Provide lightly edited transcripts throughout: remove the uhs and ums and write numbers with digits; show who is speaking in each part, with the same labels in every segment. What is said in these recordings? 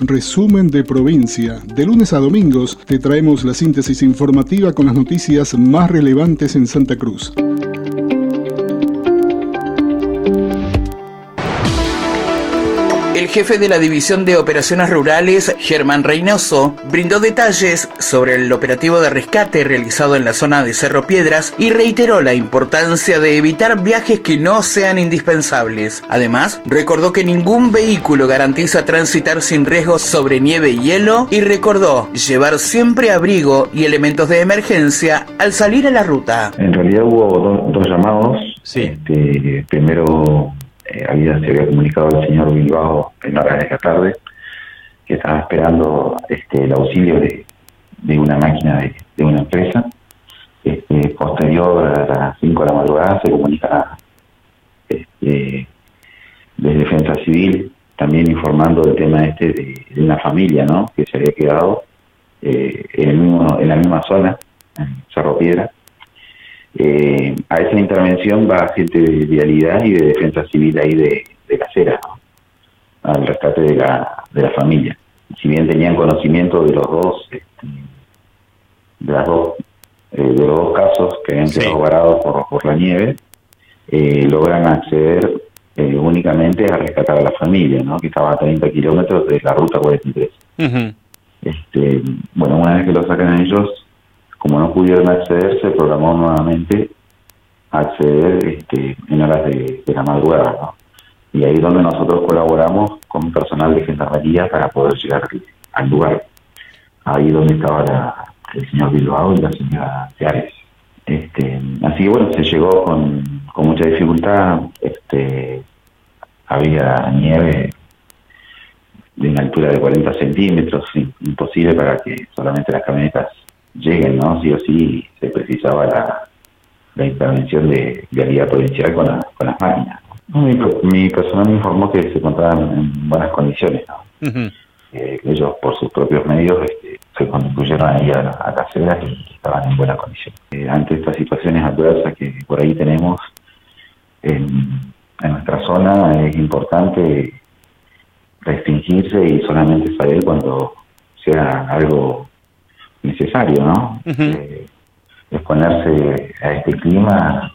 Speaker 1: Resumen de provincia. De lunes a domingos te traemos la síntesis informativa con las noticias más relevantes en Santa Cruz.
Speaker 2: El jefe de la División de Operaciones Rurales, Germán Reynoso, brindó detalles sobre el operativo de rescate realizado en la zona de Cerro Piedras y reiteró la importancia de evitar viajes que no sean indispensables. Además, recordó que ningún vehículo garantiza transitar sin riesgos sobre nieve y hielo y recordó llevar siempre abrigo y elementos de emergencia al salir a la ruta.
Speaker 3: En realidad hubo dos llamados.
Speaker 2: Sí.
Speaker 3: Primero se había comunicado al señor Bilbao en horas de la tarde que estaba esperando el auxilio de una máquina de una empresa. Posterior a las 5 de la madrugada se comunica desde Defensa Civil también informando del tema de una familia, ¿no?, que se había quedado en la misma zona, en Cerro Piedra. A esa intervención va gente de Vialidad y de Defensa Civil ahí de la acera, ¿no?, al rescate de la familia. Si bien tenían conocimiento de los dos de los dos casos que habían quedado varados por la nieve, logran acceder únicamente a rescatar a la familia, ¿no?, que estaba a 30 kilómetros de la ruta 43. Bueno, una vez que lo sacan a ellos, como no pudieron acceder, se programó nuevamente acceder en horas de la madrugada, ¿no? Y ahí es donde nosotros colaboramos con personal de gendarmería para poder llegar al lugar. Ahí donde estaba el señor Bilbao y la señora Teares. Así que bueno, se llegó con mucha dificultad. Había nieve de una altura de 40 centímetros, imposible para que solamente las camionetas lleguen, ¿no? Sí o sí se precisaba la intervención de Vialidad Provincial con las máquinas. Mi personal me informó que se encontraban en buenas condiciones, ¿no? Ellos por sus propios medios se contribuyeron ahí a la acera y estaban en buena condición. Ante estas situaciones adversas que por ahí tenemos en nuestra zona, es importante restringirse y solamente salir cuando sea algo necesario, ¿no? Exponerse a este clima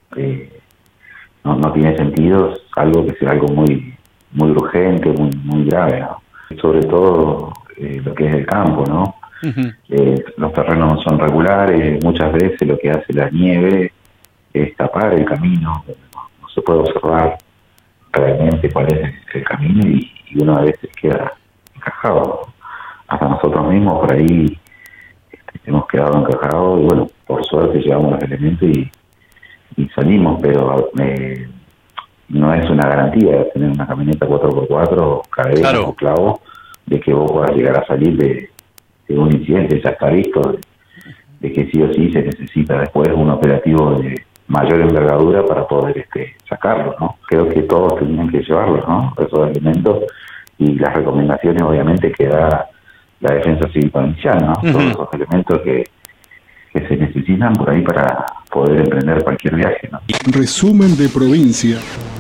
Speaker 3: no tiene sentido, algo que sea algo muy urgente, muy grave, ¿no? Sobre todo lo que es el campo, ¿no? Los terrenos no son regulares, muchas veces lo que hace la nieve es tapar el camino, no se puede observar realmente cuál es el camino y uno a veces queda encajado. Hasta nosotros mismos por ahí hemos quedado encajados y bueno, por suerte llevamos los elementos y salimos, pero no es una garantía tener una camioneta 4x4, cadena o clavo, de que vos puedas llegar a salir de un incidente. Ya está visto de que sí o sí se necesita después un operativo de mayor envergadura para poder sacarlo, ¿no? Creo que todos tenían que llevarlo, ¿no?, esos elementos y las recomendaciones obviamente que da la Defensa Civil Provincial, ¿no? Todos esos elementos que se necesitan por ahí para poder emprender cualquier viaje, ¿no?
Speaker 1: Resumen de provincia.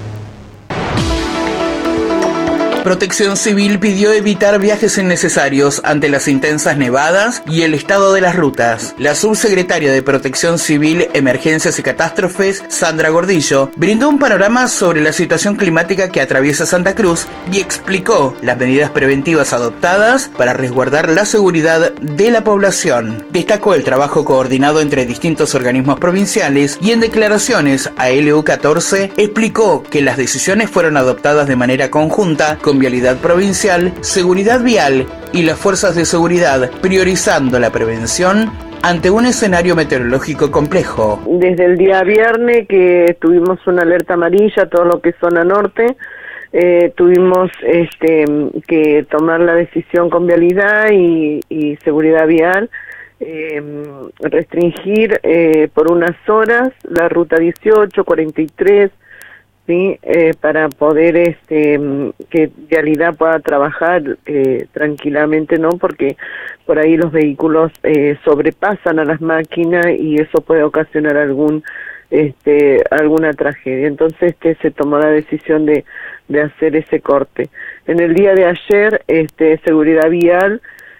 Speaker 2: Protección Civil pidió evitar viajes innecesarios ante las intensas nevadas y el estado de las rutas. La subsecretaria de Protección Civil, Emergencias y Catástrofes, Sandra Gordillo, brindó un panorama sobre la situación climática que atraviesa Santa Cruz y explicó las medidas preventivas adoptadas para resguardar la seguridad de la población. Destacó el trabajo coordinado entre distintos organismos provinciales y en declaraciones a LU14 explicó que las decisiones fueron adoptadas de manera conjunta con Vialidad Provincial, Seguridad Vial y las fuerzas de seguridad, priorizando la prevención ante un escenario meteorológico complejo.
Speaker 4: Desde el día viernes que tuvimos una alerta amarilla, todo lo que es zona norte, tuvimos que tomar la decisión con Vialidad y Seguridad Vial, restringir por unas horas la ruta 18, 43, ¿sí? Para poder que Vialidad pueda trabajar tranquilamente, ¿no? Porque por ahí los vehículos sobrepasan a las máquinas y eso puede ocasionar algún alguna tragedia. Entonces se tomó la decisión de hacer ese corte. En el día de ayer, Seguridad Vial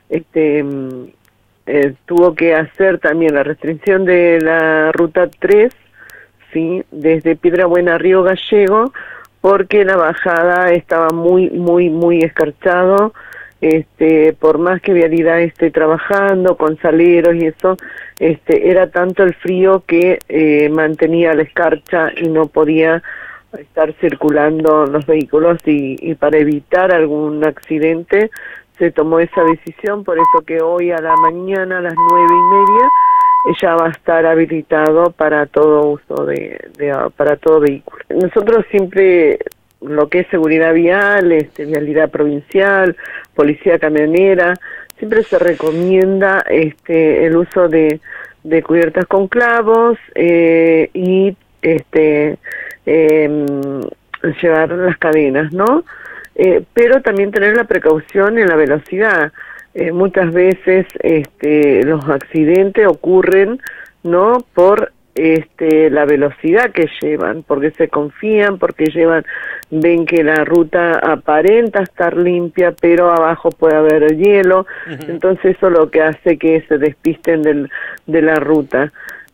Speaker 4: tuvo que hacer también la restricción de la ruta 3, ¿sí?, desde Piedra Buena a Río Gallego, porque la bajada estaba muy escarchado. Por más que Vialidad esté trabajando con saleros y eso, era tanto el frío que mantenía la escarcha y no podía estar circulando los vehículos, y para evitar algún accidente se tomó esa decisión. Por eso que hoy a la mañana a las 9:30 ya va a estar habilitado para todo uso para todo vehículo. Nosotros siempre, lo que es seguridad vial, vialidad provincial, policía camionera, siempre se recomienda el uso de cubiertas con clavos y llevar las cadenas, ¿no? Pero también tener la precaución en la velocidad. Muchas veces los accidentes ocurren, ¿no?, por la velocidad que llevan, porque se confían, porque ven que la ruta aparenta estar limpia, pero abajo puede haber hielo. Entonces eso es lo que hace que se despisten de la ruta.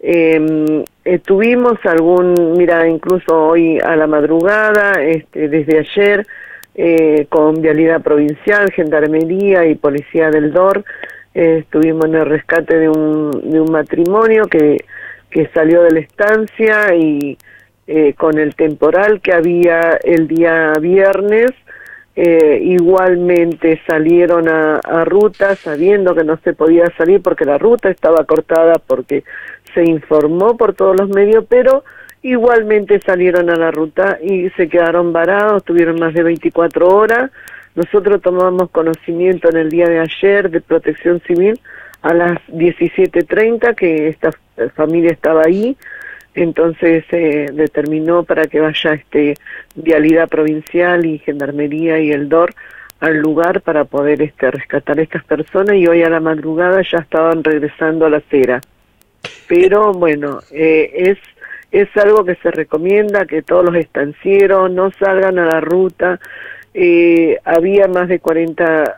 Speaker 4: Tuvimos incluso hoy a la madrugada, desde ayer, con Vialidad Provincial, Gendarmería y Policía del DOR, estuvimos en el rescate de un matrimonio que salió de la estancia, y con el temporal que había el día viernes, igualmente salieron a ruta sabiendo que no se podía salir porque la ruta estaba cortada, porque se informó por todos los medios, pero igualmente salieron a la ruta y se quedaron varados, tuvieron más de 24 horas. Nosotros tomamos conocimiento en el día de ayer de Protección Civil a las 17:30 que esta familia estaba ahí, entonces se determinó para que vaya Vialidad Provincial y Gendarmería y el DOR al lugar para poder rescatar a estas personas, y hoy a la madrugada ya estaban regresando a la acera. Pero bueno, es algo que se recomienda, que todos los estancieros no salgan a la ruta. Había más de 40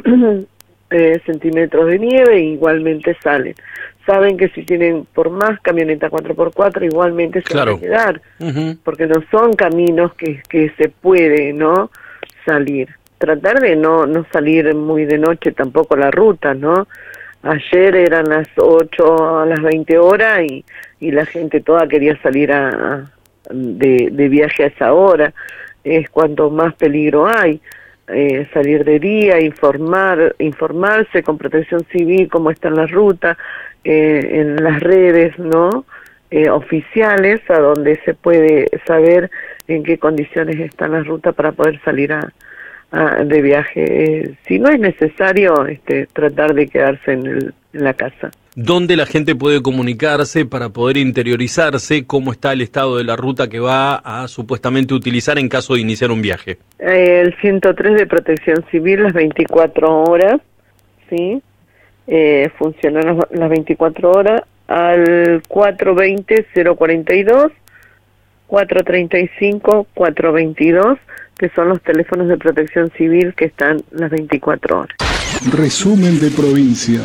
Speaker 4: centímetros de nieve, igualmente salen. Saben que si tienen por más camioneta 4x4, igualmente se van a quedar, porque no son caminos que se puede, ¿no?, salir. Tratar de no salir muy de noche tampoco la ruta, ¿no? Ayer eran las 8 a las 20 horas y la gente toda quería salir de viaje a esa hora. Es cuando más peligro hay. Salir de día, informarse con Protección Civil cómo están las rutas, en las redes, ¿no?, oficiales, a donde se puede saber en qué condiciones están las rutas para poder salir de viaje. Si no es necesario, tratar de quedarse en la casa.
Speaker 5: ¿Dónde la gente puede comunicarse para poder interiorizarse cómo está el estado de la ruta que va a supuestamente utilizar en caso de iniciar un viaje?
Speaker 4: El 103 de Protección Civil, las 24 horas, ¿sí? Funcionan las 24 horas al 420-042, 435-422, que son los teléfonos de Protección Civil que están las 24 horas.
Speaker 1: Resumen de provincia.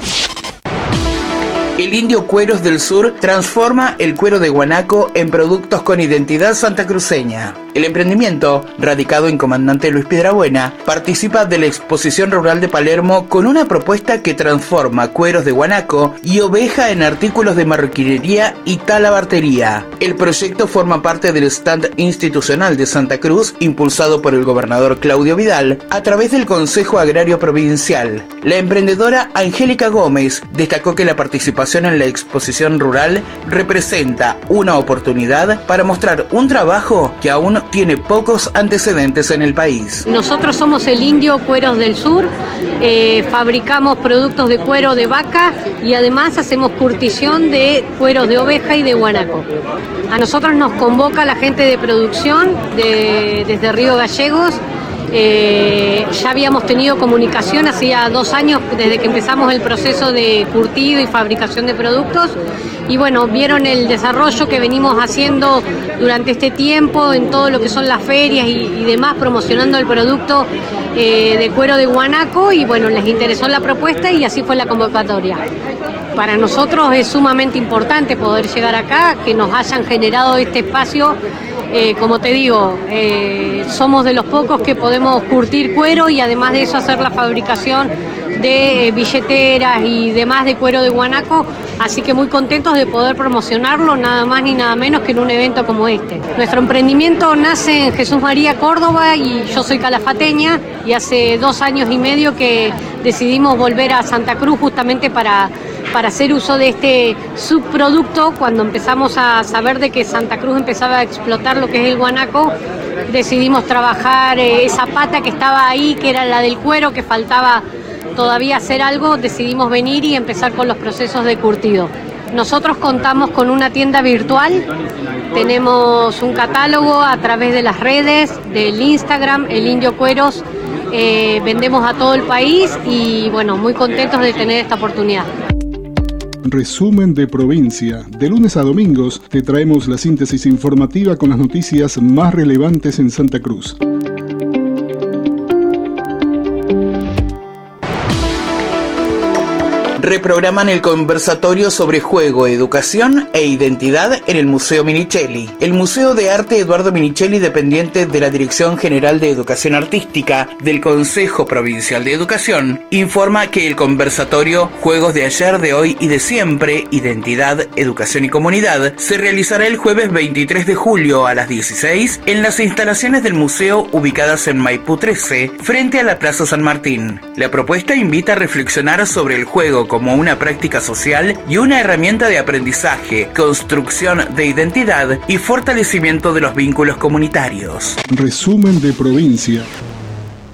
Speaker 2: El Indio Cueros del Sur transforma el cuero de guanaco en productos con identidad santacruceña. El emprendimiento, radicado en Comandante Luis Piedrabuena, participa de la Exposición Rural de Palermo con una propuesta que transforma cueros de guanaco y oveja en artículos de marroquinería y talabartería. El proyecto forma parte del stand institucional de Santa Cruz, impulsado por el gobernador Claudio Vidal, a través del Consejo Agrario Provincial. La emprendedora Angélica Gómez destacó que la participación en la exposición rural representa una oportunidad para mostrar un trabajo que aún tiene pocos antecedentes en el país.
Speaker 6: Nosotros somos el Indio Cueros del Sur, fabricamos productos de cuero de vaca y además hacemos curtición de cueros de oveja y de guanaco. A nosotros nos convoca la gente de producción desde Río Gallegos Ya habíamos tenido comunicación hacía 2 años desde que empezamos el proceso de curtido y fabricación de productos, y bueno, vieron el desarrollo que venimos haciendo durante este tiempo en todo lo que son las ferias y demás, promocionando el producto de cuero de guanaco, y bueno, les interesó la propuesta y así fue la convocatoria. Para nosotros es sumamente importante poder llegar acá, que nos hayan generado este espacio. Como te digo, somos de los pocos que podemos curtir cuero y además de eso hacer la fabricación de billeteras y demás de cuero de guanaco, así que muy contentos de poder promocionarlo nada más ni nada menos que en un evento como este. Nuestro emprendimiento nace en Jesús María, Córdoba, y yo soy calafateña, y hace 2 años y medio que decidimos volver a Santa Cruz justamente para hacer uso de este subproducto. Cuando empezamos a saber de que Santa Cruz empezaba a explotar lo que es el guanaco, decidimos trabajar esa pata que estaba ahí, que era la del cuero, que faltaba todavía hacer algo. Decidimos venir y empezar con los procesos de curtido. Nosotros contamos con una tienda virtual, tenemos un catálogo a través de las redes, del Instagram, El Indio Cueros, vendemos a todo el país y bueno, muy contentos de tener esta oportunidad.
Speaker 1: Resumen de provincia. De lunes a domingos te traemos la síntesis informativa con las noticias más relevantes en Santa Cruz.
Speaker 2: Reprograman el conversatorio sobre juego, educación e identidad en el Museo Minichelli. El Museo de Arte Eduardo Minichelli, dependiente de la Dirección General de Educación Artística del Consejo Provincial de Educación, informa que el conversatorio Juegos de ayer, de hoy y de siempre, Identidad, Educación y Comunidad, se realizará el jueves 23 de julio a las 16 en las instalaciones del museo ubicadas en Maipú 13, frente a la Plaza San Martín. La propuesta invita a reflexionar sobre el juego como una práctica social y una herramienta de aprendizaje, construcción de identidad y fortalecimiento de los vínculos comunitarios.
Speaker 1: Resumen de provincia.